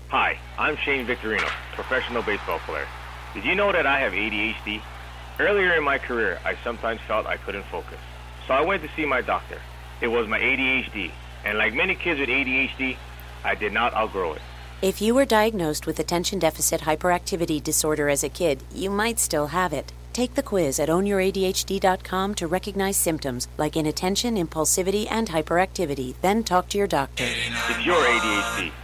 Hi, I'm Shane Victorino, professional baseball player. Did you know that I have ADHD? Earlier in my career, I sometimes felt I couldn't focus. So I went to see my doctor. It was my ADHD. And like many kids with ADHD, I did not outgrow it. If you were diagnosed with attention deficit hyperactivity disorder as a kid, you might still have it. Take the quiz at OwnYourADHD.com to recognize symptoms like inattention, impulsivity, and hyperactivity. Then talk to your doctor. It's your ADHD.